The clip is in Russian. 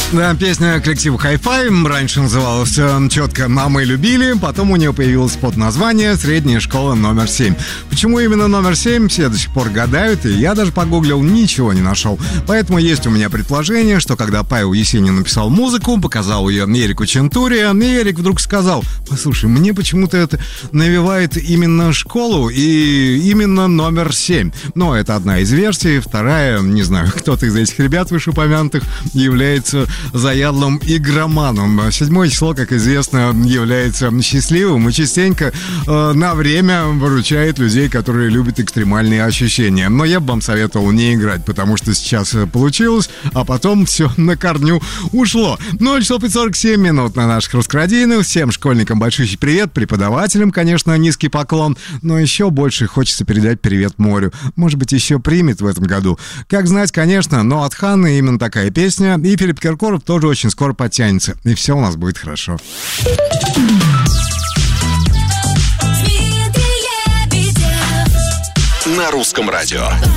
Да, песня коллектива Hi-Fi раньше называлась четко «А мы любили», потом у нее появилось подназвание «Средняя школа номер 7». Почему именно номер 7, все до сих пор гадают, и я даже погуглил, ничего не нашел. Поэтому есть у меня предположение, что когда Павел Есенин написал музыку, показал ее Эрику Чентури, Эрик вдруг сказал: послушай, мне почему-то это навевает именно школу и именно номер 7. Но это одна из версий. Вторая, не знаю, кто-то из этих ребят вышеупомянутых является заядлым игроманом. 7 число, как известно, является счастливым и частенько на время выручает людей, которые любят экстремальные ощущения. Но я бы вам советовал не играть, потому что сейчас получилось, а потом все на корню ушло. 0 часов и 47 минут на наших русскородийных. Всем школьникам большущий привет, преподавателям, конечно, низкий поклон, но еще больше хочется передать привет морю. Может быть, еще примет в этом году. Как знать, конечно, но от Ханны именно такая песня, и Филипп Киркоров тоже очень скоро подтянется, и все у нас будет хорошо. На русском радио.